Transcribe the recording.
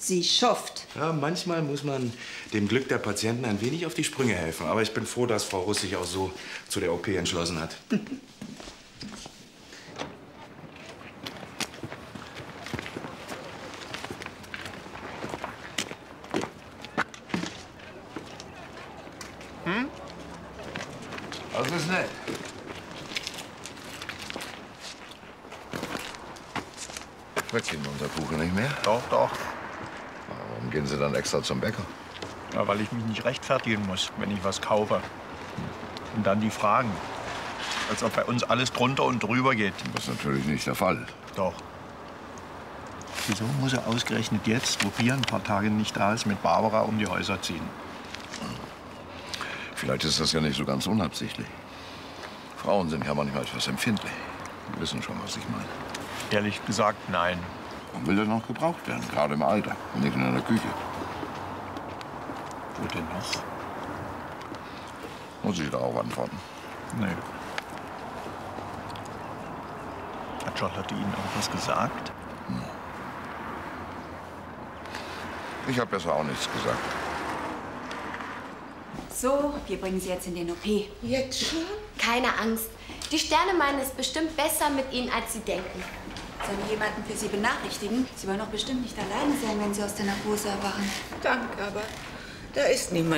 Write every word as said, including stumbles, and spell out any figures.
Sie schufft. Ja, manchmal muss man dem Glück der Patienten ein wenig auf die Sprünge helfen. Aber ich bin froh, dass Frau Russ sich auch so zu der O P entschlossen hat. Hm? Das ist nett. Schmeckt Ihnen unser Kuchen nicht mehr? Doch, doch. Warum gehen Sie dann extra zum Bäcker? Ja, weil ich mich nicht rechtfertigen muss, wenn ich was kaufe. Und dann die Fragen. Als ob bei uns alles drunter und drüber geht. Das ist natürlich nicht der Fall. Doch. Wieso muss er ausgerechnet jetzt, wo Bier ein paar Tage nicht da ist, mit Barbara um die Häuser ziehen? Vielleicht ist das ja nicht so ganz unabsichtlich. Frauen sind ja manchmal etwas empfindlich. Sie wissen schon, was ich meine. Ehrlich gesagt, nein. Und will er noch gebraucht werden, gerade im Alter und nicht in der Küche. Wo denn noch? Muss ich darauf antworten? Nee. Hat Charlotte Ihnen irgendwas gesagt? Hm. Ich habe besser auch nichts gesagt. So, wir bringen Sie jetzt in den O P. Jetzt schon? Keine Angst. Die Sterne meinen es bestimmt besser mit Ihnen, als Sie denken. Sollen wir jemanden für Sie benachrichtigen? Sie wollen doch bestimmt nicht alleine sein, wenn Sie aus der Narkose erwachen. Danke, aber da ist niemand.